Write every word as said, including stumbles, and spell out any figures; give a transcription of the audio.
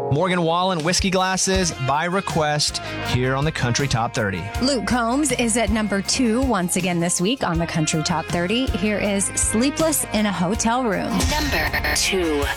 Morgan Wallen, Whiskey Glasses, by request, here on the Country Top thirty. Luke Combs is at number two once again this week on the Country Top thirty. Here is Sleepless in a Hotel Room. Number two.